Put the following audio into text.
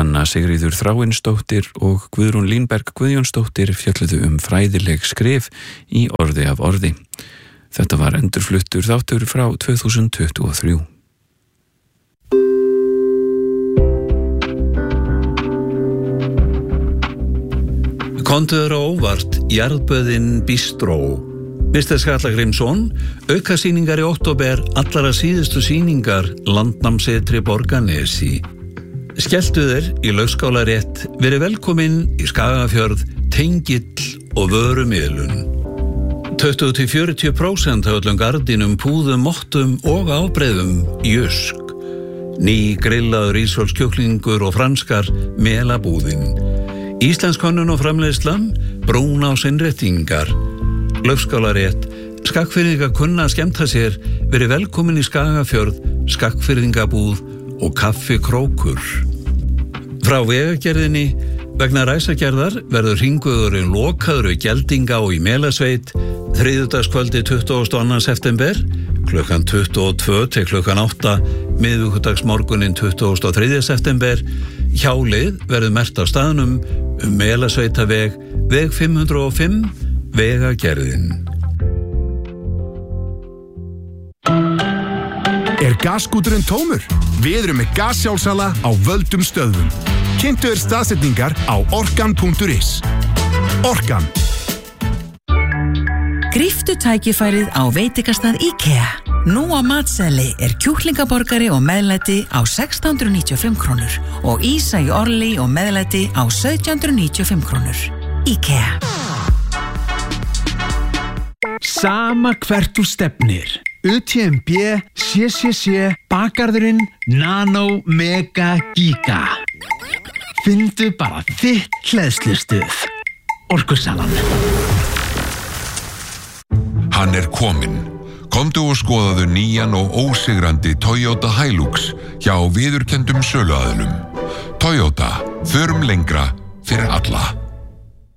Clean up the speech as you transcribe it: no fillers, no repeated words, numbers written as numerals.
Anna Sigríður Þráinsdóttir og Guðrún Línberg Guðjónsdóttir fjölluðu fræðileg skrif í Orði af orði. Þetta var endurfluttur þáttur frá 2023. Kontuður á óvart, Jarðböðin Bistró. Mr. Skalla Grímsson, aukasýningar í október, allara síðustu sýningar, Landnámssetri Borgarnesi. Skelltu þér í Laufskálarétt, verið velkomin í Skagafjörð, tengill og vörumiðlun. 20-40% af öllum gardínum, púðum, mottum og ábreiðum Jysk. Ný grillaður ísólskjúklingur og franskar melabúðin. Íslensk hönnun og framleiðslan, Brúnás innréttingar, Laufskálarétt, Skagfirðingar kunna að skemmta sér, verið velkomin í Skagafjörð, Skagfirðingabúð og Kaffi Krókur. Frá Vegagerðinni, vegna ræsagerðar verður hringvegurinn lokaður við Geldinga og í Melasveit, þriðjudagskvöldi 22. september, klukkan 22 til klukkan 8, miðvikudagsmorguninn 23. september. Hjálið verður merkt á staðnum Melasveitaveg, veg 505, Vegagerðin. Gasskúturinn tómur? Við erum með gassjálfsala á völdum stöðvum. Kynntu staðsetningar á orkan.is. Orkan. Gríptu tækifærið á veitingastað IKEA. Nú á matseðli kjúklingaborgari og meðlæti á 1695 krónur og ísa í orli og meðlæti á 1795 krónur. IKEA. Sama hvert þú stefnir. UTMB, CCC, Bakarðurinn, Nano, Mega, Giga. Findu bara þitt hleðslustuð. Orkusalan. Hann kominn. Komdu og skoðaðu nýjan og ósigrandi Toyota Hilux hjá viðurkenndum söluaðilum. Toyota, förum lengra fyrir alla.